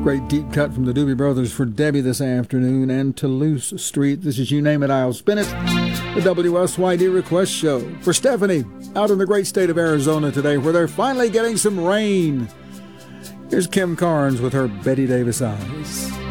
Great deep cut from the Doobie Brothers for Debbie this afternoon. And Toulouse Street, this is You Name It, I'll Spin It, the WSYD Request Show. For Stephanie, out in the great state of Arizona today, where they're finally getting some rain. Here's Kim Carnes with her Betty Davis Eyes.